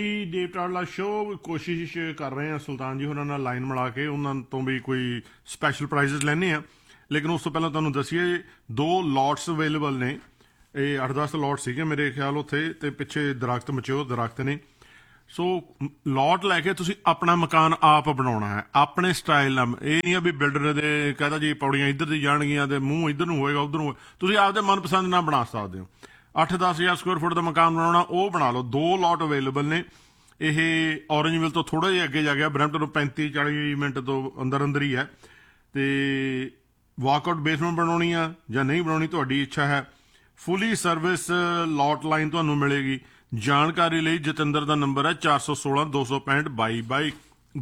ਦੇਵ ਟਾੜਲਾ show ਕੋਸ਼ਿਸ਼ ਕਰ ਰਹੇ ਹਾਂ ਸੁਲਤਾਨ ਜੀ ਹੋਰਾਂ ਨਾਲ ਲਾਈਨ ਮਿਲਾ ਕੇ ਉਹਨਾਂ ਤੋਂ ਵੀ ਕੋਈ ਸਪੈਸ਼ਲ ਪ੍ਰਾਈਜ਼ਸ ਲੈਣੇ ਆ। ਲੇਕਿਨ ਉਸ ਤੋਂ ਪਹਿਲਾਂ ਤੁਹਾਨੂੰ ਦੱਸੀਏ 2 ਲੋਟਸ ਅਵੇਲੇਬਲ ਨੇ। ਇਹ 8-10 ਲੋਟ ਸੀਗੇ ਮੇਰੇ ਖਿਆਲ ਉੱਥੇ, ਅਤੇ ਪਿੱਛੇ ਦਰਖਤ ਮਚਿਓ ਦਰਖਤ ਨੇ। ਸੋ ਲੋਟ ਲੈ ਕੇ ਤੁਸੀਂ ਆਪਣਾ ਮਕਾਨ ਆਪ ਬਣਾਉਣਾ ਹੈ ਆਪਣੇ ਸਟਾਈਲ ਨਾਲ। ਇਹ ਨਹੀਂ ਆ ਵੀ ਬਿਲਡਰ ਦੇ ਕਹਿੰਦਾ ਜੀ ਪੌੜੀਆਂ ਇੱਧਰ ਦੀ ਜਾਣਗੀਆਂ ਅਤੇ ਮੂੰਹ ਇੱਧਰ ਨੂੰ ਹੋਏਗਾ ਉੱਧਰ ਨੂੰ। ਤੁਸੀਂ ਆਪਦੇ ਮਨਪਸੰਦ ਨਾਲ ਬਣਾ ਸਕਦੇ ਹੋ। 8-10 ਹਜ਼ਾਰ ਸਕੁਅਰ ਫੁੱਟ ਦਾ ਮਕਾਨ ਬਣਾਉਣਾ ਉਹ ਬਣਾ ਲਓ। 2 ਲੋਟ ਅਵੇਲੇਬਲ ਨੇ। ਇਹ ਔਰੰਜਵਿਲ ਤੋਂ ਥੋੜ੍ਹਾ ਜਿਹਾ ਅੱਗੇ ਜਾ ਗਿਆ, ਬਰੈਂਪਟਨ ਤੋਂ 35-40 ਮਿੰਟ ਤੋਂ ਅੰਦਰ ਅੰਦਰ ਹੀ ਹੈ। ਅਤੇ ਵਾਕਆਊਟ ਬੇਸਮੈਂਟ ਬਣਾਉਣੀ ਆ ਜਾਂ ਨਹੀਂ ਬਣਾਉਣੀ ਤੁਹਾਡੀ ਇੱਛਾ ਹੈ। ਫੁੱਲੀ ਸਰਵਿਸ ਲੋਟ ਲਾਈਨ ਤੁਹਾਨੂੰ ਮਿਲੇਗੀ। ਜਾਣਕਾਰੀ ਲਈ ਜਤਿੰਦਰ ਦਾ ਨੰਬਰ ਹੈ 416-265-22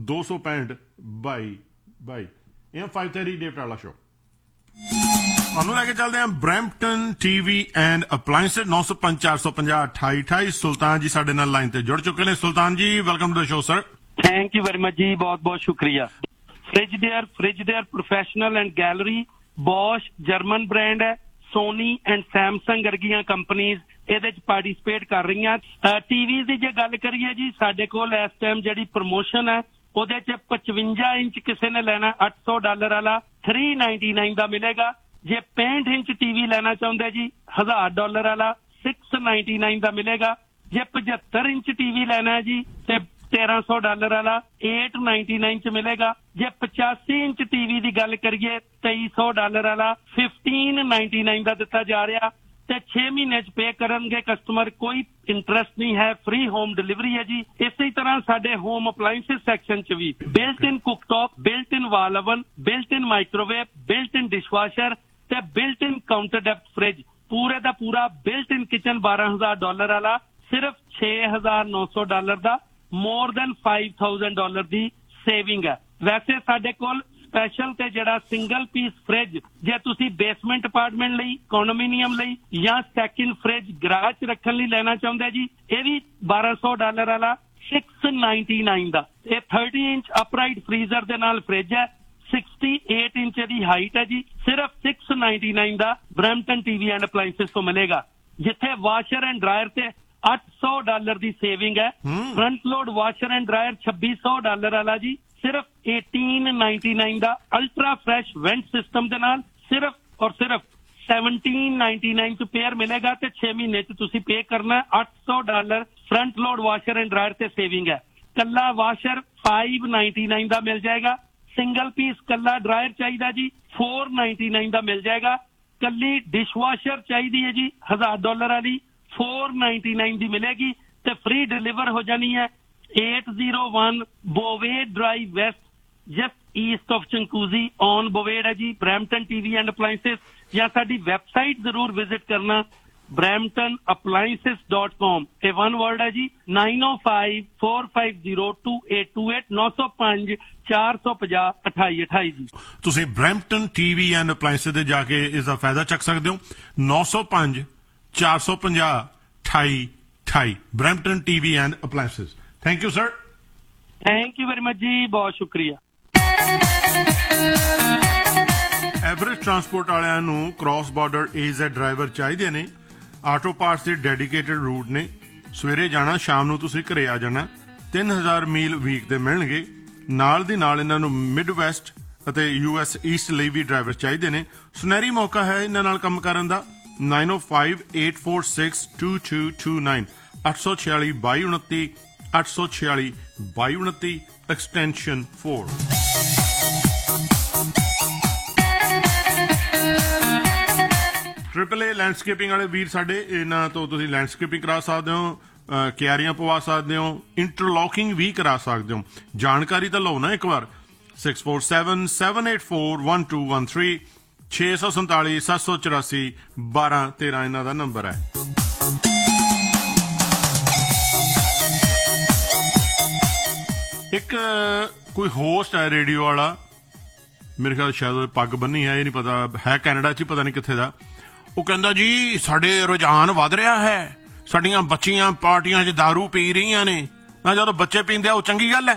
265-22। ਇਹ 5:30 ਡੇਵ ਟਾੜਲਾ ਸ਼ੋਅ। ਤੁਹਾਨੂੰ ਲੈ ਕੇ ਚੱਲਦੇ ਹਾਂ ਬਰੈਂਪਟਨ ਟੀਵੀ ਐਂਡ ਅਪਲਾਇੰਸਸ 905-450-2828। ਸੁਲਤਾਨ ਜੀ ਸਾਡੇ ਨਾਲ ਲਾਈਨ ਤੇ ਜੁੜ ਚੁੱਕੇ ਨੇ। ਸੁਲਤਾਨ ਜੀ welcome to the show sir. Thank you very much ਜੀ, ਬਹੁਤ ਬਹੁਤ ਸ਼ੁਕਰੀਆ। ਫ੍ਰਿਜਡੇਅਰ professional and gallery Bose German brand ਹੈ। ਸੋਨੀ ਐਂਡ ਸੈਮਸੰਗ ਵਰਗੀਆਂ ਕੰਪਨੀਜ਼ ਇਹਦੇ ਚ ਪਾਰਟੀਸਪੇਟ ਕਰ ਰਹੀਆਂ। ਟੀਵੀ ਦੀ ਜੇ ਗੱਲ ਕਰੀਏ ਜੀ, ਸਾਡੇ ਕੋਲ ਇਸ ਟਾਈਮ ਜਿਹੜੀ ਪ੍ਰਮੋਸ਼ਨ ਹੈ ਉਹਦੇ ਚ 55 ਇੰਚ ਕਿਸੇ ਨੇ ਲੈਣਾ $800 ਵਾਲਾ $399 ਦਾ ਮਿਲੇਗਾ। ਜੇ 65 ਇੰਚ ਟੀਵੀ ਲੈਣਾ ਚਾਹੁੰਦੇ ਜੀ $1000 ਵਾਲਾ $699 ਦਾ ਮਿਲੇਗਾ। ਜੇ 75 ਇੰਚ ਟੀਵੀ ਲੈਣਾ ਹੈ ਜੀ ਤੇ $1300 ਵਾਲਾ $899 ਚ ਮਿਲੇਗਾ। ਜੇ 85 ਇੰਚ ਟੀਵੀ ਦੀ ਗੱਲ ਕਰੀਏ $2300 ਵਾਲਾ $1599 ਦਾ ਦਿੱਤਾ ਜਾ ਰਿਹਾ ਤੇ 6 ਮਹੀਨੇ ਚ ਪੇ ਕਰਨਗੇ ਕਸਟਮਰ। ਕੋਈ ਇੰਟਰਸਟ ਨਹੀਂ ਹੈ, ਫ੍ਰੀ ਹੋਮ ਡਿਲੀਵਰੀ ਹੈ ਜੀ। ਇਸੇ ਤਰ੍ਹਾਂ ਸਾਡੇ ਹੋਮ ਅਪਲਾਇੰਸਸ ਸੈਕਸ਼ਨ ਚ ਵੀ ਬਿਲਟ ਇਨ ਕੁਕਟੌਪ, ਬਿਲਟ ਇਨ ਵਾਲ ਓਵਨ, ਬਿਲਟ ਇਨ ਮਾਈਕ੍ਰੋਵੇਵ, ਬਿਲਟ ਇਨ ਡਿਸ਼ਵਾਸ਼ਰ ਤੇ ਬਿਲਟ ਇਨ ਕਾਊਂਟਰ ਡੈਪਥ ਫ੍ਰਿਜ, ਪੂਰੇ ਦਾ ਪੂਰਾ ਬਿਲਟ ਇਨ ਕਿਚਨ $12000 ਵਾਲਾ ਸਿਰਫ $6900 ਦਾ, ਮੋਰ ਦੈਨ $5000 ਦੀ ਸੇਵਿੰਗ ਹੈ। ਵੈਸੇ ਸਾਡੇ ਕੋਲ ਸਪੈਸ਼ਲ ਤੇ ਜਿਹੜਾ ਸਿੰਗਲ ਪੀਸ ਫ੍ਰਿਜ ਜੇ ਤੁਸੀਂ ਬੇਸਮੈਂਟ ਅਪਾਰਟਮੈਂਟ ਲਈ, ਕੰਡੋਮੀਨੀਅਮ ਲਈ ਜਾਂ ਸੈਕਿੰਡ ਫ੍ਰਿਜ ਗਰਾਜ ਚ ਰੱਖਣ ਲਈ ਲੈਣਾ ਚਾਹੁੰਦੇ ਜੀ, ਇਹ ਵੀ $1200 ਵਾਲਾ $699 ਦਾ। ਇਹ 30 ਇੰਚ ਅਪਰਾਈਟ ਫ੍ਰੀਜ਼ਰ ਦੇ ਨਾਲ ਫ੍ਰਿਜ ਹੈ। 68 ਇੰਚ ਦੀ ਹਾਈਟ ਹੈ ਜੀ। ਸਿਰਫ $699 ਦਾ ਬਰੈਂਪਟਨ ਟੀਵੀ ਐਂਡ ਅਪਲਾਇੰਸਸ ਤੋਂ ਮਿਲੇਗਾ। ਜਿੱਥੇ ਵਾਸ਼ਰ ਐਂਡ ਡਰਾਇਰ ਤੇ $800 ਦੀ ਸੇਵਿੰਗ ਹੈ। Front load washer and dryer $2600 ਵਾਲਾ ਜੀ ਸਿਰਫ $1899 ਦਾ। ਅਲਟਰਾ ਫਰੈਸ਼ ਵੈਂਟ ਸਿਸਟਮ ਦੇ ਨਾਲ ਸਿਰਫ ਔਰ ਸਿਰਫ $1799 ਚ ਪੇਅਰ ਮਿਲੇਗਾ ਤੇ 6 ਮਹੀਨੇ ਚ ਤੁਸੀਂ ਪੇ ਕਰਨਾ $800। Front load washer and dryer ਤੇ ਸੇਵਿੰਗ ਹੈ। ਕੱਲਾ ਵਾਸ਼ਰ $599 ਦਾ ਮਿਲ ਜਾਏਗਾ। ਸਿੰਗਲ ਪੀਸ ਕੱਲਾ ਡਰਾਇਰ ਚਾਹੀਦਾ ਜੀ $499 ਦਾ ਮਿਲ ਜਾਏਗਾ। ਕੱਲੀ ਡਿਸ਼ਵਾਸ਼ਰ ਚਾਹੀਦੀ ਹੈ ਜੀ $1000 ਵਾਲੀ $499 ਦੀ ਮਿਲੇਗੀ ਤੇ ਫ੍ਰੀ ਡਿਲੀਵਰ ਹੋ ਜਾਣੀ ਹੈ। 801 ਬੋਵੇਡ drive West, just East of ਚੰਕੂਜ਼ੀ on ਬੋਵੇਡ ਹੈ ਜੀ, ਬਰੈਂਪਟਨ ਟੀਵੀ ਐਂਡ ਅਪਲਾਇੰਸਸ। ਜਾਂ ਸਾਡੀ ਵੈਬਸਾਈਟ ਜ਼ਰੂਰ ਵਿਜ਼ਿਟ ਕਰਨਾ bramptonappliances.com। ਇਹ ਵਨ ਵਰਡ ਹੈ ਜੀ। 9054502828 905-450-2828 ਜੀ। ਤੁਸੀਂ ਬਰੈਂਪਟਨ ਟੀਵੀ ਐਂਡ ਅਪਲਾਇੰਸਸ ਦੇ ਜਾ ਕੇ ਇਸ ਦਾ ਫਾਇਦਾ ਚੱਕ ਸਕਦੇ ਹੋ। 905-450-2828 Brampton TV and ਅਪਲਾਇੰਸਸ। Thank you sir. Thank you very much ਜੀ, ਬਹੁਤ ਸ਼ੁਕਰੀਆ। ਐਵਰੇਜ ਟਰਾਂਸਪੋਰਟ ਵਾਲਿਆਂ ਨੂੰ ਕ੍ਰਾਸ ਬਾਰਡਰ AZ ਡਰਾਈਵਰ ਚਾਹੀਦੇ ਨੇ। ਆਟੋ ਪਾਰਟਸ ਦੇ ਡੈਡੀਕੇਟਡ ਰੂਟ ਨੇ। ਸਵੇਰੇ ਜਾਣਾ, ਸ਼ਾਮ ਨੂੰ ਤੁਸੀਂ ਘਰੇ ਆ ਜਾਣਾ। 3000 ਮੀਲ ਵੀਕ ਦੇ ਮਿਲਣਗੇ। ਨਾਲ ਦੀ ਨਾਲ ਇਹਨਾਂ ਨੂੰ ਮਿਡ ਵੈਸਟ ਅਤੇ US ਈਸਟ ਲਈ ਵੀ ਡਰਾਈਵਰ ਚਾਹੀਦੇ ਨੇ। ਸੁਨਹਿਰੀ ਮੌਕਾ ਹੈ ਇਹਨਾਂ ਨਾਲ ਕੰਮ ਕਰਨ ਦਾ। 9058462229 846-2229 846-2229 ਐਕਸਟੈਂਸ਼ਨ 4। AAA ਲੈਂਡਸਕੇਪਿੰਗ ਵਾਲੇ ਵੀਰ ਸਾਡੇ, ਇਹਨਾਂ ਤੋਂ ਤੁਸੀਂ ਲੈਂਡਸਕੇਪਿੰਗ ਕਰਾ ਸਕਦੇ ਹੋ, ਕਿਆਰੀਆਂ ਪਵਾ ਸਕਦੇ ਹੋ, ਇੰਟਰਲੌਕਿੰਗ ਵੀ ਕਰਾ ਸਕਦੇ ਹੋ। ਜਾਣਕਾਰੀ ਤਾਂ ਲਓ ਨਾ ਇੱਕ ਵਾਰ। 6477841213 647-784-1213 ਇਹਨਾਂ ਦਾ ਨੰਬਰ ਹੈ। ਇੱਕ ਕੋਈ ਹੋਸਟ ਹੈ ਰੇਡੀਓ ਵਾਲਾ, ਮੇਰੇ ਖਿਆਲ ਸ਼ਾਇਦ ਪੱਗ ਬੰਨੀ ਹੈ, ਇਹ ਨਹੀਂ ਪਤਾ ਹੈ, ਕੈਨੇਡਾ 'ਚ ਪਤਾ ਨਹੀਂ ਕਿੱਥੇ ਦਾ। ਉਹ ਕਹਿੰਦਾ ਜੀ ਸਾਡੇ ਰੁਝਾਨ ਵੱਧ ਰਿਹਾ ਹੈ, ਸਾਡੀਆਂ ਬੱਚੀਆਂ ਪਾਰਟੀਆਂ 'ਚ ਦਾਰੂ ਪੀ ਰਹੀਆਂ ਨੇ। ਮੈਂ ਜਦੋਂ ਬੱਚੇ ਪੀਂਦੇ ਆ ਉਹ ਚੰਗੀ ਗੱਲ ਹੈ।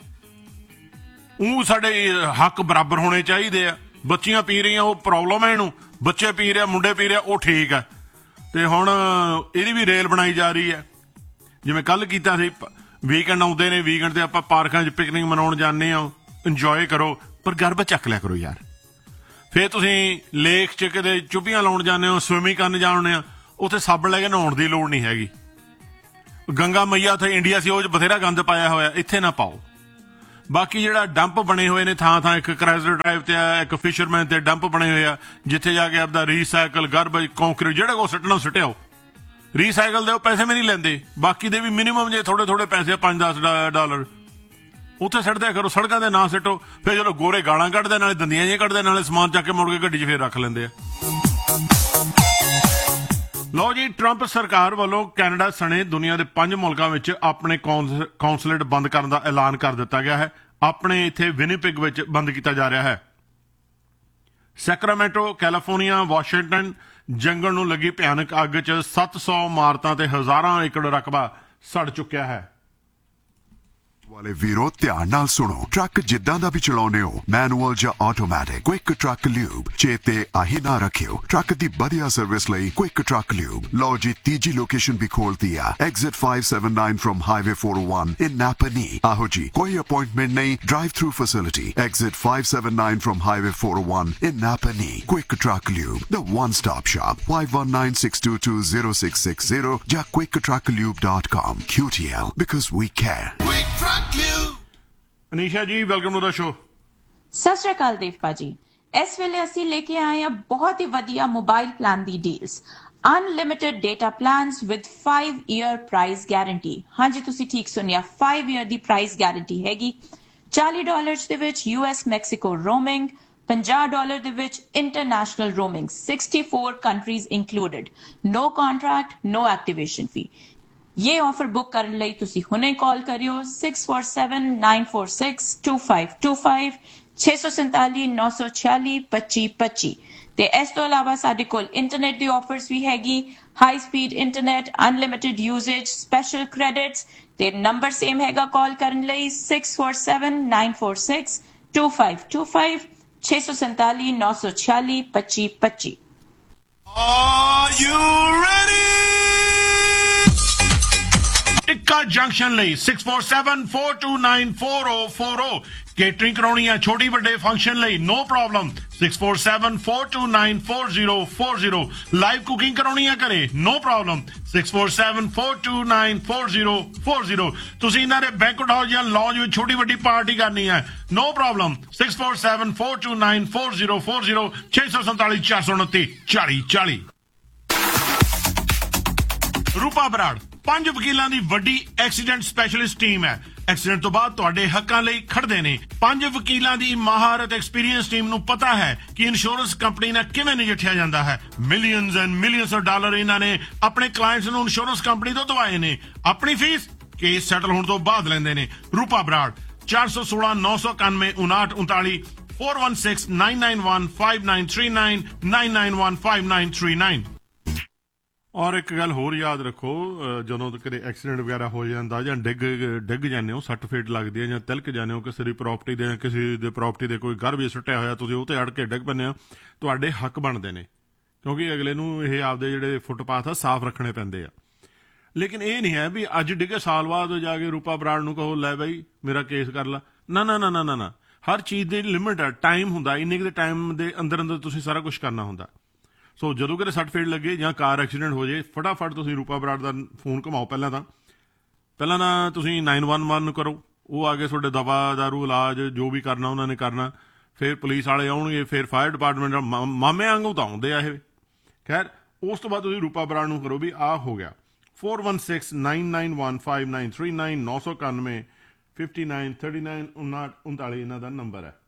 ਉਹ ਸਾਡੇ ਹੱਕ ਬਰਾਬਰ ਹੋਣੇ ਚਾਹੀਦੇ ਆ। ਬੱਚੀਆਂ ਪੀ ਰਹੀਆਂ ਉਹ ਪ੍ਰੋਬਲਮ ਹੈ, ਇਹਨੂੰ ਬੱਚੇ ਪੀ ਰਿਹਾ, ਮੁੰਡੇ ਪੀ ਰਿਹਾ ਉਹ ਠੀਕ ਹੈ। ਤੇ ਹੁਣ ਇਹਦੀ ਵੀ ਰੇਲ ਬਣਾਈ ਜਾ ਰਹੀ ਹੈ। ਜਿਵੇਂ ਕੱਲ ਕੀਤਾ ਸੀ ਵੀਕਐਂਡ ਆਉਂਦੇ ਨੇ, ਵੀਕਐਂਡ ਤੇ ਆਪਾਂ ਪਾਰਕਾਂ 'ਚ ਪਿਕਨਿਕ ਮਨਾਉਣ ਜਾਂਦੇ ਆ, ਇੰਜੋਏ ਕਰੋ, ਪਰ ਗਰਭ ਚੱਕ ਲਿਆ ਕਰੋ ਯਾਰ। ਫਿਰ ਤੁਸੀਂ ਲੇਕ 'ਚ ਕਿਤੇ ਚੁੱਭੀਆਂ ਲਾਉਣ ਜਾਂਦੇ ਹੋ, ਸਵਿਮਿੰਗ ਕਰਨ ਜਾਂਦੇ ਆ, ਉੱਥੇ ਸਾਬਣ ਲੈ ਕੇ ਨਹਾਉਣ ਦੀ ਲੋੜ ਨਹੀਂ ਹੈਗੀ। ਗੰਗਾ ਮਈਆ ਉੱਥੇ ਇੰਡੀਆ ਸੀ, ਉਹ 'ਚ ਬਥੇਰਾ ਗੰਦ ਪਾਇਆ ਹੋਇਆ, ਇੱਥੇ ਨਾ ਪਾਓ। ਬਾਕੀ ਜਿਹੜਾ ਡੰਪ ਬਣੇ ਹੋਏ ਨੇ ਥਾਂ ਥਾਂ, ਇੱਕ ਕ੍ਰੈਜ਼ਰ ਡਰਾਈਵ ਤੇ ਆ, ਇੱਕ ਫਿਸ਼ਰਮੈਨ ਤੇ ਡੰਪ ਬਣੇ ਹੋਏ ਆ, ਜਿੱਥੇ ਜਾ ਕੇ ਆਪਦਾ ਰੀਸਾਈਕਲ, ਗਾਰਬੇਜ, ਕੰਕਰੀਟ ਜਿਹੜਾ ਕੋ ਸੁੱਟਣਾ ਸੁੱਟਿਆਓ। ਰੀਸਾਈਕਲ ਦੇ ਉਹ ਪੈਸੇ ਵੀ ਨਹੀਂ ਲੈਂਦੇ, ਬਾਕੀ ਦੇ ਵੀ ਮਿਨੀਮਮ ਜੇ ਥੋੜੇ ਥੋੜੇ ਪੈਸੇ $5-10 ਉੱਥੇ ਸੁੱਟਦਿਆ ਕਰੋ, ਸੜਕਾਂ ਦੇ ਨਾ ਸੁੱਟੋ। ਫਿਰ ਜਦੋਂ ਗੋਰੇ ਗਾਲਾਂ ਕੱਢਦੇ, ਨਾਲੇ ਦੰਦੀਆਂ ਜਿਹੀਆਂ ਕੱਢਦੇ, ਨਾਲੇ ਸਮਾਨ ਚੱਕ ਕੇ ਮੁੜ ਕੇ ਗੱਡੀ 'ਚ ਫੇਰ ਰੱਖ ਲੈਂਦੇ ਆ। ਲਓ ਜੀ, ਟਰੰਪ ਸਰਕਾਰ ਵੱਲੋਂ ਕੈਨੇਡਾ ਸਣੇ ਦੁਨੀਆ ਦੇ 5 ਮੁਲਕਾਂ ਵਿੱਚ ਆਪਣੇ ਕੌਂਸੂਲੇਟ ਬੰਦ ਕਰਨ ਦਾ ਐਲਾਨ ਕਰ ਦਿੱਤਾ ਗਿਆ ਹੈ। ਆਪਣੇ ਇੱਥੇ ਵਿਨੀਪਿਗ ਵਿੱਚ ਬੰਦ ਕੀਤਾ ਜਾ ਰਿਹਾ ਹੈ। ਸੈਕਰਾਮੈਂਟੋ, ਕੈਲੀਫੋਰਨੀਆ, ਵਾਸ਼ਿੰਗਟਨ ਜੰਗਲ ਨੂੰ ਲੱਗੀ ਭਿਆਨਕ ਅੱਗ 'ਚ 700 ਇਮਾਰਤਾਂ ਤੇ ਹਜ਼ਾਰਾਂ ਏਕੜ ਰਕਬਾ ਸੜ ਚੁੱਕਿਆ ਹੈ। ਵਾਲੇ ਵੀਰੋ ਧਿਆਨ ਨਾਲ ਸੁਣੋ, ਟਰੱਕ ਜਿੱਦਾਂ ਦਾ ਵੀ ਚਲਾਉਨੇ ਹੋ, ਮੈਨੂਅਲ ਜਾਂ ਆਟੋਮੈਟਿਕ, ਕੁਇਕ ਟਰੱਕ ਲਿਊਬ ਚੇਤੇ ਆਹੀ ਨਾ ਰੱਖਿਓ। ਟਰੱਕ ਦੀ ਵਧੀਆ ਸਰਵਿਸ ਲਈ ਕੁਇਕ ਟਰੱਕ ਲਿਊਬ। ਲਓ ਜੀ, ਤੀਜੀ ਲੋਕੇਸ਼ਨ ਵੀ ਖੋਲਤੀ ਆ, ਐਗਜ਼ਿਟ 579 ਫਰਮ ਹਾਈਵੇ 401 ਇਨ ਨਾਪਨੀ। ਆਹੋ ਜੀ, ਕੋਈ ਅਪਾਇੰਟਮੈਂਟ ਨਹੀਂ, drive through facility, exit 579 firm highway 401 in ਨਾਪਨੀ। Quick truck lube, the one stop shop, 5196220660 ਜਾਂ quicktrucklube.com। QTL, because we care। Anisha ਜੀ, ਵੈਲਕਮ ਟੂ ਦਾ ਸ਼ੋ। ਸਤਿ ਸ਼੍ਰੀ ਅਕਾਲ ਦੇਵ ਭਾਜੀ। ਇਸ ਵੇਲੇ ਅਸੀਂ ਲੈ ਕੇ ਆਏ ਹਾਂ ਬਹੁਤ ਹੀ ਵਧੀਆ mobile plan the deals. Unlimited data plans with 5 year price guarantee. ਹਾਂਜੀ, ਤੁਸੀਂ ਠੀਕ ਸੁਣਿਆ, 5 ਈਅਰ ਦੀ ਪ੍ਰਾਈਸ ਗਾਰੰਟੀ ਹੈਗੀ। $40 ਦੇ ਵਿੱਚ US ਮੈਕਸੀਕੋ ਰੋਮਿੰਗ, $50 ਦੇ ਵਿੱਚ ਇੰਟਰਨੈਸ਼ਨਲ ਰੋਮਿੰਗ, 64 ਕੰਟਰੀਜ਼ ਇਨਕਲੂਡਡ, ਨੋ ਕੰਟਰੈਕਟ, ਨੋ ਐਕਟੀਵੇਸ਼ਨ ਫੀ। ये ऑफर बुक करने ਲਈ ਤੁਸੀਂ ਹੁਣੇ ਕਾਲ ਕਰਿਓ 6479462525 647-946-2525 ਤੇ ਇਸ ਤੋਂ ਇਲਾਵਾ ਸਾਡੇ ਕੋਲ ਇੰਟਰਨੈਟ ਦੀ ਆਫਰਸ ਵੀ ਹੈਗੀ, high speed internet, unlimited ਯੂਜ਼ੇਜ, special credits ਤੇ ਨੰਬਰ ਸੇਮ ਹੈਗਾ ਕਾਲ ਕਰਨ ਲਈ 6479462525 647-946-2525। Are you ready? Tikka junction ਲਈ 6474294040 ਕੇਟਰਿੰਗ ਕਰਾਉਣੀ ਆ, ਛੋਟੀ ਵੱਡੇ ਫੰਕਸ਼ਨ ਲਈ ਨੋ ਪ੍ਰੋਬਲਮ 6474294040 ਲਾਈਵ ਕੁਕਿੰਗ ਕਰਾਉਣੀ ਆ ਘਰੇ ਨੋ ਪ੍ਰੋਬਲਮ 6474294040 ਤੁਸੀਂ ਇਹਨਾਂ ਦੇ ਬੈਂਕਟ ਹਾਲ ਜਾਂ ਲੌਂਜ ਵਿੱਚ ਛੋਟੀ ਵੱਡੀ ਪਾਰਟੀ ਕਰਨੀ ਹੈ ਨੋ ਪ੍ਰੋਬਲਮ 6474294040 647 429 4040। ਰੂਪਾ ਬਰਾੜ 5 ਵਕੀਲਾਂ ਦੀ ਵੱਡੀ ਐਕਸੀਡੈਂਟ ਸਪੈਸ਼ਲਿਸਟ ਟੀਮ ਹੈ। ਐਕਸੀਡੈਂਟ ਤੋਂ ਬਾਅਦ ਤੁਹਾਡੇ ਹੱਕਾਂ ਲਈ ਖੜਦੇ ਨੇ। 5 ਵਕੀਲਾਂ ਦੀ ਮਹਾਰਤ ਐਕਸਪੀਰੀਅੰਸ ਟੀਮ ਨੂੰ ਪਤਾ ਹੈ ਕਿ ਇੰਸ਼ੋਰੈਂਸ ਕੰਪਨੀ ਨਾਲ ਕਿਵੇਂ ਨਜਿੱਠਿਆ ਜਾਂਦਾ ਹੈ। Millions and millions of dollar ਇਹਨਾਂ ਨੇ ਆਪਣੇ ਕਲਾਇੰਟਸ ਨੂੰ ਇੰਸ਼ੋਰੈਂਸ ਕੰਪਨੀ ਤੋਂ ਦਵਾਏ ਨੇ। ਆਪਣੀ ਫੀਸ ਕੇਸ ਸੈਟਲ ਹੋਣ ਤੋਂ ਬਾਅਦ ਲੈਂਦੇ ਨੇ। ਰੂਪਾ ਬਰਾੜ 416 991 5939 416 991 5939 991 5939। ਔਰ ਇੱਕ ਗੱਲ ਹੋਰ ਯਾਦ ਰੱਖੋ, ਜਦੋਂ ਕਦੇ ਐਕਸੀਡੈਂਟ ਵਗੈਰਾ ਹੋ ਜਾਂਦਾ ਜਾਂ ਡਿੱਗ ਜਾਂਦੇ ਹੋ, ਸੱਟ ਫੇਟ ਲੱਗਦੀ ਹੈ ਜਾਂ ਤਿਲਕ ਜਾਂਦੇ ਹੋ ਕਿਸੇ ਦੀ ਪ੍ਰਾਪਰਟੀ ਦੇ, ਕਿਸੇ ਦੇ ਪ੍ਰਾਪਰਟੀ ਦੇ ਕੋਈ ਘਰ ਵੀ ਸੁੱਟਿਆ ਹੋਇਆ, ਤੁਸੀਂ ਉਹ ਤੇ ਅੜ ਕੇ ਡਿੱਗ ਪੈਂਦੇ ਹੋ, ਤੁਹਾਡੇ ਹੱਕ ਬਣਦੇ ਨੇ ਕਿਉਂਕਿ ਅਗਲੇ ਨੂੰ ਇਹ ਆਪਦੇ ਜਿਹੜੇ ਫੁੱਟਪਾਥ ਆ ਸਾਫ਼ ਰੱਖਣੇ ਪੈਂਦੇ ਆ। ਲੇਕਿਨ ਇਹ ਨਹੀਂ ਹੈ ਵੀ ਅੱਜ ਡਿੱਗੇ ਸਾਲ ਬਾਅਦ ਜਾ ਕੇ ਰੂਪਾ ਬਰਾੜ ਨੂੰ ਕਹੋ ਲੈ ਬਾਈ ਮੇਰਾ ਕੇਸ ਕਰ ਲਾ। ਨਾ ਨਾ ਨਾ ਨਾ ਨਾ ਨਾ, ਹਰ ਚੀਜ਼ ਦੀ ਲਿਮਿਟ ਹੈ, ਟਾਈਮ ਹੁੰਦਾ, ਇੰਨੇ ਕੁ ਦੇ ਟਾਈਮ ਦੇ ਅੰਦਰ ਤੁਸੀਂ ਸਾਰਾ ਕੁਝ ਕਰਨਾ ਹੁੰਦਾ। ਸੋ ਜਦੋਂ ਕਿਤੇ ਸੱਟ ਫੇਟ ਲੱਗੇ ਜਾਂ ਕਾਰ ਐਕਸੀਡੈਂਟ ਹੋ ਜਾਏ, ਫਟਾਫਟ ਤੁਸੀਂ ਰੂਪਾ ਬਰਾੜ ਦਾ ਫੋਨ ਘੁਮਾਓ। ਪਹਿਲਾਂ ਤਾਂ ਤੁਸੀਂ 911 ਕਰੋ, ਉਹ ਆ ਕੇ ਤੁਹਾਡੇ ਦਵਾ ਦਾਰੂ ਇਲਾਜ ਜੋ ਵੀ ਕਰਨਾ ਉਹਨਾਂ ਨੇ ਕਰਨਾ। ਫਿਰ ਪੁਲਿਸ ਵਾਲੇ ਆਉਣਗੇ, ਫਿਰ ਫਾਇਰ ਡਿਪਾਰਟਮੈਂਟ ਮਾਮੇ ਵਾਂਗੂ ਤਾਂ ਆਉਂਦੇ ਆ ਇਹ। ਖੈਰ ਉਸ ਤੋਂ ਬਾਅਦ ਤੁਸੀਂ ਰੂਪਾ ਬਰਾੜ ਨੂੰ ਕਰੋ ਵੀ ਆਹ ਹੋ ਗਿਆ। 4169915939 991 5939 39 ਇਹਨਾਂ ਦਾ ਨੰਬਰ ਹੈ।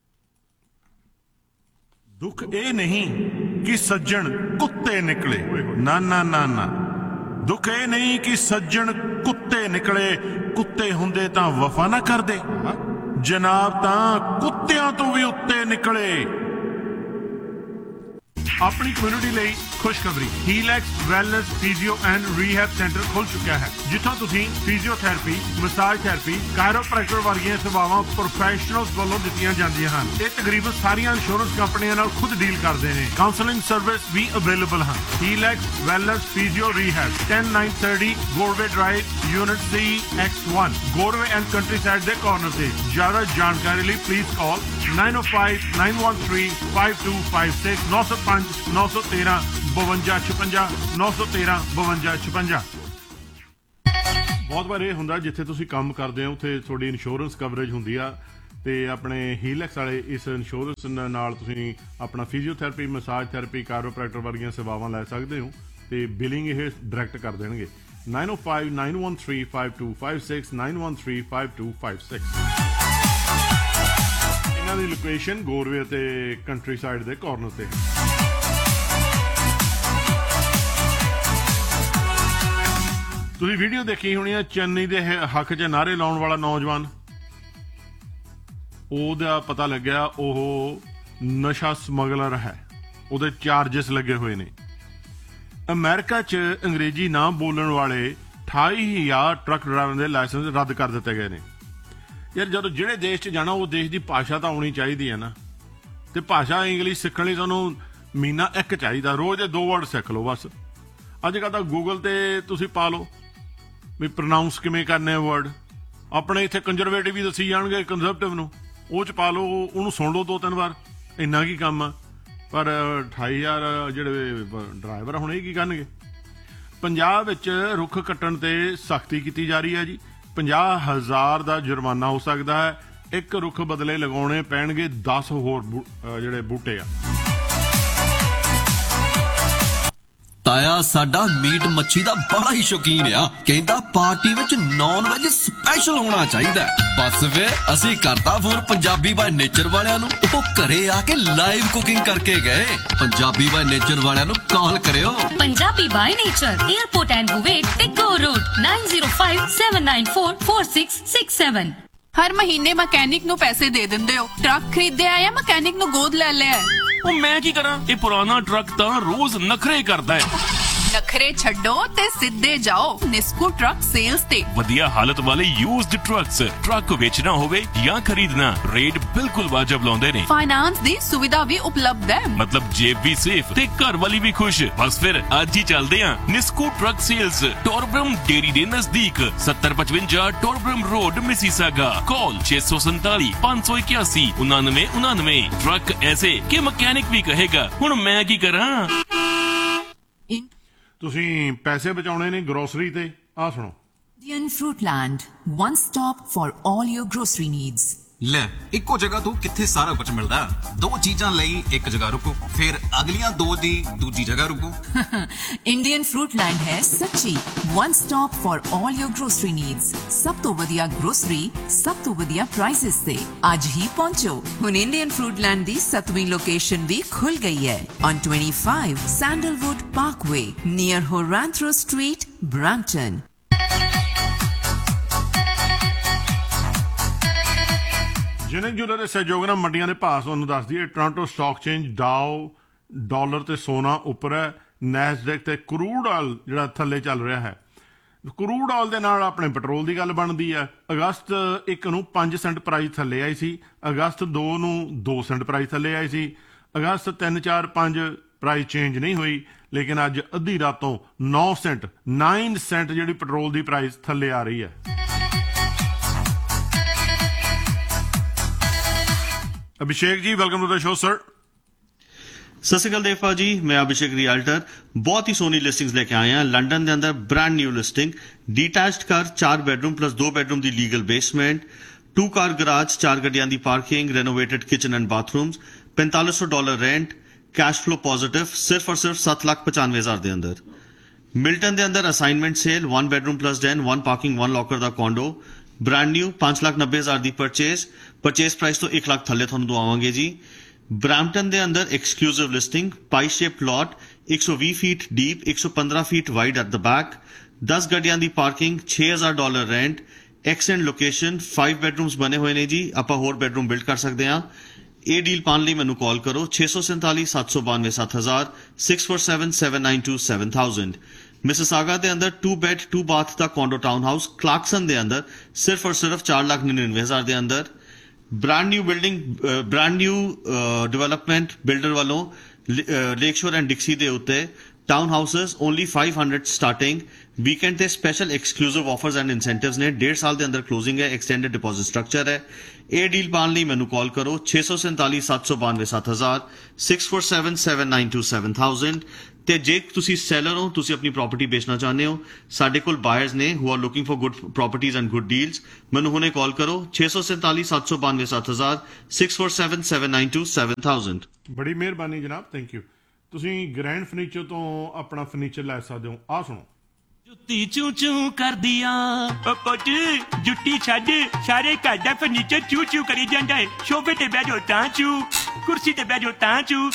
ਦੁੱਖ ਇਹ ਨਹੀਂ ਕਿ ਸੱਜਣ ਕੁੱਤੇ ਨਿਕਲੇ, ਨਾ ਨਾ ਨਾ ਨਾ, ਦੁੱਖ ਇਹ ਨਹੀਂ ਕਿ ਸੱਜਣ ਕੁੱਤੇ ਨਿਕਲੇ, ਕੁੱਤੇ ਹੁੰਦੇ ਤਾਂ ਵਫਾ ਨਾ ਕਰਦੇ, ਜਨਾਬ ਤਾਂ ਕੁੱਤਿਆਂ ਤੋਂ ਵੀ ਉੱਤੇ ਨਿਕਲੇ। ਆਪਣੀ ਕਮਿਊਨਿਟੀ ਲਈ ਖੁਸ਼ਖਬਰੀ ਹੀਲੈਕਸ wellness physio and rehab centre ਖੁੱਲ ਚੁੱਕਿਆ ਹੈ, ਜਿੱਥੋਂ ਤੁਸੀਂ ਫਿਜ਼ੀਓਥੈਰੇਪੀ, ਮਸਾਜ ਥੈਰੇਪੀ, ਕਾਇਰੋਪ੍ਰੈਕਟਰ ਵਰਗੀਆਂ ਸੇਵਾਵਾਂ ਪ੍ਰੋਫੈਸ਼ਨਲਸ ਵੱਲੋਂ ਦਿੱਤੀਆਂ ਜਾਂਦੀਆਂ ਹਨ। ਇਹ ਤਕਰੀਬਨ ਸਾਰੀਆਂ ਇੰਸ਼ੋਰੈਂਸ ਕੰਪਨੀਆਂ ਨਾਲ ਖੁਦ ਡੀਲ ਕਰਦੇ ਨੇ। ਕਾਉਂਸਲਿੰਗ ਸਰਵਿਸ ਵੀ ਅਵੇਲੇਬਲ ਹਨ। ਹੀਲੈਕਸ wellness physio rehab 10930 ਗੋਰਵੇ drive unit C X1 ਗੋਰਵੇ and countryside ਦੇ ਕਾਰਨਰ ਤੇ। ਜ਼ਿਆਦਾ ਜਾਣਕਾਰੀ ਲਈ ਪਲੀਜ਼ ਕਾਲ 9059135256 905 913 5256 913 5256। ਬਹੁਤ ਵਾਰ ਇਹ ਹੁੰਦਾ ਜਿੱਥੇ ਤੁਸੀਂ ਕੰਮ ਕਰਦੇ ਹੋ ਉੱਥੇ ਤੁਹਾਡੀ ਇੰਸ਼ੋਰੈਂਸ ਕਵਰੇਜ ਹੁੰਦੀ ਆ, ਤੇ ਆਪਣੇ ਹੀਲੈਕਸ ਵਾਲੇ ਇਸ ਇੰਸ਼ੋਰੈਂਸ ਨਾਲ ਤੁਸੀਂ ਆਪਣਾ ਫਿਜ਼ੀਓਥੈਰੇਪੀ, ਮਸਾਜ ਥੈਰੇਪੀ, ਕਾਇਰੋਪ੍ਰੈਕਟਰ ਵਰਗੀਆਂ ਸੇਵਾਵਾਂ ਲੈ ਸਕਦੇ ਹੋ ਤੇ ਬਿਲਿੰਗ ਇਹ ਡਾਇਰੈਕਟ ਕਰ ਦੇਣਗੇ। 9059135256 9135256। ਇਹਨਾਂ ਦੀ ਲੋਕੇਸ਼ਨ ਗੋਰਵੇ ਅਤੇ ਕੰਟਰੀ ਸਾਈਡ ਦੇ ਕਾਰਨਰ ਤੇ। ਤੁਸੀਂ ਵੀਡੀਓ ਦੇਖੀ ਹੋਣੀ ਆ, ਚੇਨਈ ਦੇ ਹੱਕ 'ਚ ਨਾਅਰੇ ਲਾਉਣ ਵਾਲਾ ਨੌਜਵਾਨ, ਉਹਦਾ ਪਤਾ ਲੱਗਿਆ ਉਹ ਨਸ਼ਾ ਸਮਗਲਰ ਹੈ, ਉਹਦੇ ਚਾਰਜਸ ਲੱਗੇ ਹੋਏ ਨੇ। ਅਮਰੀਕਾ 'ਚ ਅੰਗਰੇਜ਼ੀ ਨਾ ਬੋਲਣ ਵਾਲੇ 28,000 ਟਰੱਕ ਡਰਾਈਵਰਾਂ ਦੇ ਲਾਇਸੈਂਸ ਰੱਦ ਕਰ ਦਿੱਤੇ ਗਏ ਨੇ। ਯਾਰ ਜਦੋਂ ਜਿਹੜੇ ਦੇਸ਼ 'ਚ ਜਾਣਾ ਉਹ ਦੇਸ਼ ਦੀ ਭਾਸ਼ਾ ਤਾਂ ਆਉਣੀ ਚਾਹੀਦੀ ਹੈ ਨਾ, ਤੇ ਭਾਸ਼ਾ ਇੰਗਲਿਸ਼ ਸਿੱਖਣ ਲਈ ਤੁਹਾਨੂੰ ਮਹੀਨਾ ਇੱਕ ਚਾਹੀਦਾ, ਰੋਜ਼ ਦੇ 2 ਵਰਡ ਸਿੱਖ ਲਓ ਬਸ। ਅੱਜ ਕੱਲ੍ਹ ਤਾਂ ਗੂਗਲ ਤੇ ਤੁਸੀਂ ਪਾ ਲਓ ਵੀ ਪ੍ਰੋਨਾਊਂਸ ਕਿਵੇਂ ਕਰਨੇ ਵਰਡ। ਆਪਣੇ ਇੱਥੇ ਕੰਜ਼ਰਵੇਟਿਵ ਵੀ ਦੱਸੀ ਜਾਣਗੇ ਕੰਜ਼ਰਵੇਟਿਵ ਨੂੰ, ਉਹ 'ਚ ਪਾ ਲਓ, ਉਹਨੂੰ ਸੁਣ ਲਓ 2-3 ਵਾਰ, ਇੰਨਾ ਕੀ ਕੰਮ ਆ। ਪਰ 28,000 ਜਿਹੜੇ ਡਰਾਈਵਰ ਹੁਣ ਇਹ ਕੀ ਕਰਨਗੇ। ਪੰਜਾਬ ਵਿੱਚ ਰੁੱਖ ਕੱਟਣ ਤੇ ਸਖਤੀ ਕੀਤੀ ਜਾ ਰਹੀ ਹੈ ਜੀ। 50,000 ਦਾ ਜੁਰਮਾਨਾ ਹੋ ਸਕਦਾ ਹੈ। ਇੱਕ ਰੁੱਖ ਬਦਲੇ ਲਗਾਉਣੇ ਪੈਣਗੇ 10 ਹੋਰ ਜਿਹੜੇ ਬੂਟੇ ਆ। ਤਾਇਆ ਸਾਡਾ ਮੀਟ ਮੱਛੀ ਦਾ ਬੜਾ ਹੀ ਸ਼ੌਕੀਨ ਆ, ਕਹਿੰਦਾ ਪਾਰਟੀ ਵਿੱਚ ਨੌਨ ਵੈਜ ਸਪੈਸ਼ਲ ਹੋਣਾ ਚਾਹੀਦਾ। ਬਸ ਫਿਰ ਅਸੀਂ ਕਰਤਾ ਫੋਨ ਪੰਜਾਬੀ ਬਾਈ ਨੇਚਰ ਵਾਲਿਆਂ ਨੂੰ, ਉਹ ਘਰੇ ਆ ਕੇ ਲਾਈਵ ਕੁਕਿੰਗ ਕਰਕੇ ਗਏ। ਪੰਜਾਬੀ ਬਾਈ ਨੇਚਰ ਵਾਲਿਆਂ ਨੂੰ ਕਾਲ ਕਰਿਓ। Punjabi by nature, airport and ਬੁਵੇਟ ਤੇ ਗੋ ਰੋਡ 9057944667। ਹਰ ਮਹੀਨੇ ਮਕੈਨਿਕ ਨੂੰ ਪੈਸੇ ਦੇ ਦਿੰਦੇ ਹੋ, ਟਰੱਕ ਖਰੀਦਿਆ ਜਾਂ ਮਕੈਨਿਕ ਨੂੰ ਗੋਦ ਲੈ ਲਿਆ। ਉਹ ਮੈਂ ਕੀ ਕਰਾਂ, ਇਹ ਪੁਰਾਣਾ ਟਰੱਕ ਤਾਂ ਰੋਜ਼ ਨਖਰੇ ਕਰਦਾ ਹੈ। ਨਖਰੇ ਛੱਡੋ ਤੇ ਸਿੱਧੇ ਜਾਓ ਨਿਸਕੂ ਟਰੱਕ ਸੇਲਸ ਤੇ। ਵਧੀਆ ਹਾਲਤ ਵਾਲੇ ਯੂਜ਼ਡ ਟਰੱਕਸ, ਟਰੱਕ ਵੇਚਣਾ ਹੋਵੇ ਜਾਂ ਖਰੀਦਣਾ, ਰੇਟ ਬਿਲਕੁਲ ਵਾਜਬ ਲਾਉਂਦੇ ਨੇ। ਫਾਈਨਾਂਸ ਦੀ ਸੁਵਿਧਾ ਵੀ ਉਪਲਬਧ ਹੈ, ਮਤਲਬ ਜੇਬ ਵੀ ਸੇਫ ਤੇ ਘਰ ਵਾਲੀ ਵੀ ਖੁਸ਼। ਬਸ ਫਿਰ ਅੱਜ ਹੀ ਚੱਲਦੇ ਆਂ ਨਿਸਕੂ ਟਰੱਕ ਸੇਲਸ, ਟੋਰਬਰਮ ਡੇਰੀ ਦੇ ਨਜ਼ਦੀਕ, 7055 ਟੋਰਬਰਮ ਰੋਡ, ਮਿਸੀਸਾਗਾ। ਕਾਲ 647 581 9999। ਟਰੱਕ ਐਸੇ ਕਿ ਮਕੈਨਿਕ ਵੀ ਕਹੇਗਾ ਹੁਣ ਮੈਂ ਕੀ ਕਰਾਂ। ਤੁਸੀਂ ਪੈਸੇ ਬਚਾਉਣੇ ਨੇ ਗਰੋਸਰੀ ਤੇ, ਆਹ ਸੁਣੋ। Indian Fruitland, one stop for all your grocery needs. ਲੈ ਇੱਕੋ ਜਗ੍ਹਾ ਤੋਂ ਕਿੱਥੇ ਸਾਰਾ ਕੁਝ ਮਿਲਦਾ। 2 ਚੀਜ਼ਾਂ ਲਈ ਇੱਕ ਜਗ੍ਹਾ ਰੁਕੋ, ਫਿਰ ਅਗਲੀਆਂ 2 ਦੀ ਦੂਜੀ ਜਗ੍ਹਾ ਰੁਕੋ। Indian Fruitland ਹੈ ਸੱਚੀ one stop for all your grocery needs. ਸਭ ਤੋਂ ਵਧੀਆ ਗਰੋਸਰੀ, ਸਭ ਤੋਂ ਵਧੀਆ ਪ੍ਰਾਈਸਿਸ ਤੇ। ਅੱਜ ਹੀ ਪਹੁੰਚੋ। ਹੁਣ Indian Fruitland ਦੀ 7ਵੀਂ ਲੋਕੇਸ਼ਨ ਵੀ ਖੁੱਲ ਗਈ ਹੈ on 25 Sandalwood Parkway near Horantro Street, Brampton. ਜਨਕ ਜੁਲਰ ਦੇ ਸਹਿਯੋਗ ਨਾਲ ਮੰਡੀਆਂ ਦੇ ਭਾਅ ਤੁਹਾਨੂੰ ਦੱਸ ਦਈਏ। ਟੋਰਾਂਟੋ ਸਟਾਕ ਚੇਂਜ ਡਾਓ ਡਾਲਰ ਤੇ ਸੋਨਾ ਉੱਪਰ ਹੈ, ਨੈਸਡੈਕ ਤੇ ਕਰੂਡ ਆਇਲ ਜਿਹੜਾ ਥੱਲੇ ਚੱਲ ਰਿਹਾ ਹੈ। ਕਰੂਡ ਆਇਲ ਦੇ ਨਾਲ ਆਪਣੇ ਪੈਟਰੋਲ ਦੀ ਗੱਲ ਬਣਦੀ ਹੈ। ਅਗਸਤ 1 ਨੂੰ 5 ਸੈਂਟ ਪ੍ਰਾਈਸ ਥੱਲੇ ਆਈ ਸੀ, ਅਗਸਤ 2 ਨੂੰ 2 ਸੈਂਟ ਪ੍ਰਾਈਸ ਥੱਲੇ ਆਈ ਸੀ, ਅਗਸਤ 3, 4, 5 ਪ੍ਰਾਈਸ ਚੇਂਜ ਨਹੀਂ ਹੋਈ, ਲੇਕਿਨ ਅੱਜ ਅੱਧੀ ਰਾਤੋਂ 9 ਸੈਂਟ ਜਿਹੜੀ ਪੈਟਰੋਲ ਦੀ ਪ੍ਰਾਈਸ ਥੱਲੇ ਆ ਰਹੀ ਹੈ। ਅਭਿਸ਼ੇਕ ਜੀ, welcome to the show sir. ਸਤਿ ਸ਼੍ਰੀ ਅਕਾਲ ਦੇਵਪਾ ਜੀ, ਮੈਂ ਅਭਿਸ਼ੇਕ ਰਿਆਲਟਰ। ਬਹੁਤ ਹੀ ਸੋਹਣੀ ਲਿਸਟਿੰਗਸ ਲੈ ਕੇ ਆਏ ਹਾਂ ਲੰਡਨ ਦੇ ਅੰਦਰ। ਬ੍ਰਾਂਡ ਨਿਊ ਲਿਸਟਿੰਗ, ਡੀਟੈਚਡ ਘਰ 4 ਬੈਡਰੂਮ ਪਲੱਸ 2 ਬੈਡਰੂਮ ਦੀ ਲੀਗਲ ਬੇਸਮੈਂਟ, 2 ਕਾਰ ਗਰਾਜ, 4 ਗੱਡੀਆਂ ਦੀ parking, ਰੈਨੋਵੇਟਡ kitchen and bathrooms, $4500 rent, cash flow positive, ਸਿਰਫ ਔਰ ਸਿਰਫ 7,95,000 ਦੇ ਅੰਦਰ। ਮਿਲਟਨ ਦੇ ਅੰਦਰ assignment sale, 1 bedroom plus Dan, 1 parking, 1 locker ਦਾ ਕੋਂਡੋ, ਬ੍ਰਾਂਡ ਨਿਊ, 5,90,000 ਦੀ ਪਰਚੇਸ ਪ੍ਰਾਈਸ ਤੋਂ 1 ਲੱਖ ਥੱਲੇ ਤੁਹਾਨੂੰ ਦਵਾਵਾਂਗੇ ਜੀ। ਬ੍ਰੈਂਪਟਨ ਦੇ ਅੰਦਰ exclusive listing, Bhai shape plot, 120 feet deep, 115 feet wide at the back, 10 ਗੱਡੀਆਂ ਦੀ ਪਾਰਕਿੰਗ, $6,000 ਰੈਂਟ, ਐਕਸੈਂਟ ਲੋਕੇਸ਼ਨ, 5 ਬੈਡਰੂਮਸ ਬਣੇ ਹੋਏ ਨੇ ਜੀ। ਆਪਾਂ ਹੋਰ ਬੈਡਰੂਮ ਬਿਲਡ ਕਰ ਸਕਦੇ ਹਾਂ। ਇਹ ਡੀਲ ਪਾਉਣ ਲਈ ਮੈਨੂੰ ਕਾਲ ਕਰੋ 647 792 7000 647 792 7000। ਮਿਸਿਸਾਗਾ ਦੇ ਅੰਦਰ 2 ਬੈਡ 2 ਬਾਥ ਦਾ ਕੋਂਡੋ ਟਾਊਨ ਹਾਊਸ ਕਲਾਰਕਸਨ ਦੇ ਅੰਦਰ ਸਿਰਫ ਔਰ ਸਿਰਫ 4,99,000 ਦੇ ਅੰਦਰ। Brand new building brand new development builder ਵੱਲੋਂ ਲੇਕਸ਼ੋਰ ਐਂਡ ਡਿਕਸੀ ਦੇ ਉੱਤੇ town houses only 500 starting. Weekend ਤੇ special exclusive offers and incentives ਨੇ। 1.5 ਸਾਲ ਦੇ ਅੰਦਰ ਕਲੋਜ਼ਿੰਗ ਹੈ। ਐਕਸਟੈਂਡਡ ਡਿਪੋਜ਼ਿਟ ਸਟਰਕਚਰ ਹੈ। ਇਹ ਡੀਲ ਪਾਉਣ ਲਈ ਮੈਨੂੰ ਕਾਲ ਕਰੋ 647 792 7000 647 792 7000। ਤੇ ਜੇ ਤੁਸੀਂ ਸੈਲਰ ਹੋ, ਤੁਸੀਂ ਆਪਣੀ ਪ੍ਰਾਪਰਟੀ ਵੇਚਣਾ ਚਾਹੁੰਦੇ ਹੋ, ਸਾਡੇ ਕੋਲ ਬਾਇਰਸ ਨੇ who are looking for good properties and good deals. ਮੈਨੂੰ ਹੁਣੇ ਕਾਲ ਕਰੋ 647 792 7000 647 792 7000। ਬੜੀ ਮਿਹਰਬਾਨੀ ਜਨਾਬ, ਥੈਂਕ ਯੂ। ਤੁਸੀਂ ਗ੍ਰੈਂਡ ਫਰਨੀਚਰ ਤੋਂ ਆਪਣਾ ਫਰਨੀਚਰ ਲੈ ਸਕਦੇ ਹੋ। ਆਹ ਸੁਣੋ। ਜੁੱਤੀ ਚੂ ਚੂ ਕਰਦੀਆਂ ਓ ਪੁੱਤ, ਜੁੱਤੀ ਛੱਡ, ਸਾਰੇ ਘਰ ਦਾ ਫਰਨੀਚਰ ਚੂ ਚੂ ਕਰੀ ਜਾਂਦਾ ਹੈ। ਸੋਫੇ ਤੇ ਬਹਿ ਜਾਓ ਤਾਂ ਚੂ, ਕੁਰਸੀ ਤੇ ਬਹਿ ਜਾਓ ਤਾਂ ਚੂ,